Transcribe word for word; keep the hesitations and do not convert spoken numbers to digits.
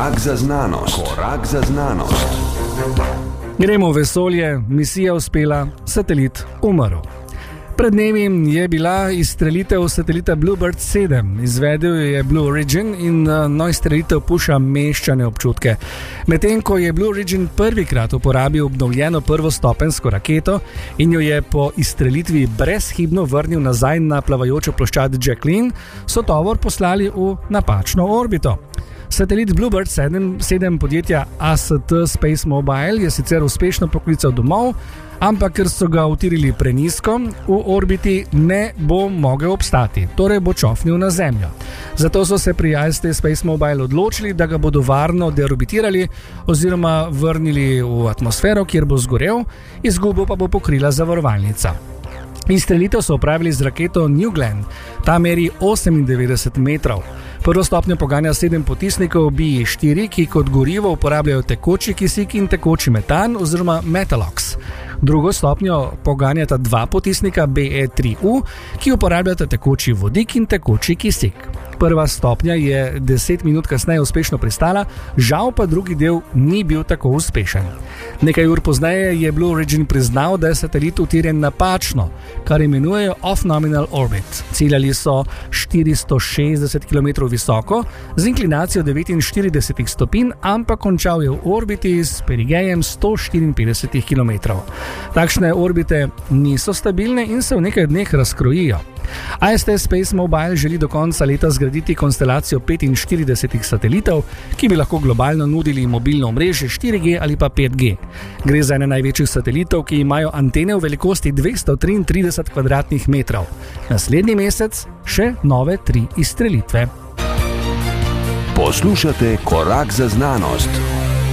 Korak za znanost. Korak za znanost. Gremo v vesolje, misija uspela, satelit umrl. Pred dnevi je bila izstrelitev satelita Bluebird sedem. Izvedel je Blue Origin in no izstrelitev puša meščane občutke. Medtem ko je Blue Origin prvikrat uporabil obnovljeno prvostopenjsko raketo in jo je po izstrelitvi brezhibno vrnil nazaj na plavajočo ploščad Jacqueline, so tovor poslali v napačno orbito. Satelit Bluebird sedem podjetja A S T Space Mobile je sicer uspešno poklical domov, ampak ker so ga utirili prenizko, v orbiti ne bo mogel obstati, torej bo čofnil na Zemljo. Zato so se pri A S T Space Mobile odločili, da ga bodo varno deorbitirali oziroma vrnili v atmosfero, kjer bo zgorel, izgubo pa bo pokrila zavarovalnica. Izstrelitev so opravili z raketo New Glenn, ta meri osemindevetdeset metrov. Prvo stopnjo poganja sedem potisnikov B E štiri, ki kot gorivo uporabljajo tekoči kisik in tekoči metan oziroma Metalox. Drugo stopnjo poganjata dva potisnika B E tri U, ki uporabljata tekoči vodik in tekoči kisik. Prva stopnja je deset minut kasneje uspešno pristala, žal pa drugi del ni bil tako uspešen. Nekaj ur pozneje je Blue Origin priznal, da je satelit utirjen napačno, kar imenujejo off-nominal orbit. Ciljali so štiristo šestdeset kilometrov visoko, z inklinacijo devetinštirideset stopinj, ampak končal je v orbiti s perigejem sto štiriinpetdeset kilometrov. Takšne orbite niso stabilne in se v nekaj dneh razkrojijo. A S T Space Mobile želi do konca leta zgraditi konstelacijo petinštirideset satelitov, ki bi lahko globalno nudili mobilno omrežje štiri G ali pa pet G. Gre za ene največjih satelitov, ki imajo antene v velikosti dvesto triintrideset kvadratnih metrov. Naslednji mesec še nove tri izstrelitve. Poslušate Korak za znanost.